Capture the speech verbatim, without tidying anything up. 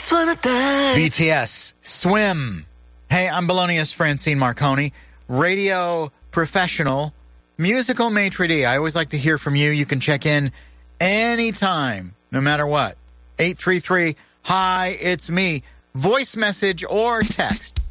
B T S, Swim. Hey, I'm Belonious Francine Marconi, radio professional, musical maitre d'. I always like to hear from you. You can check in anytime, no matter what. eight three three, hi, it's me. Voice message or text.